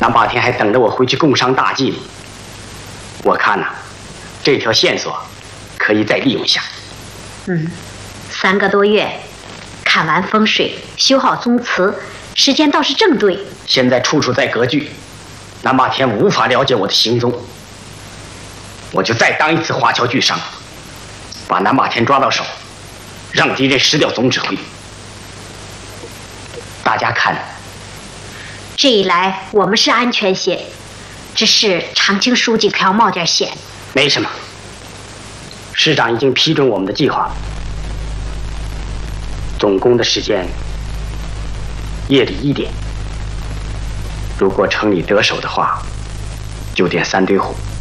南霸天还等着我回去共商大计呢。我看呐，这条线索可以再利用一下。 3个多月，看完风水，修好宗祠，时间倒是正对。 现在处处在割据，南霸天无法了解我的行踪，我就再当一次华侨巨商，把南霸天抓到手，让敌人失掉总指挥。大家看， 这一来我们是安全些，只是长青书记可要冒点险。 没什么，师长已经批准我们的计划，总攻的时间夜里1点。如果城里得手的话，就点3堆火。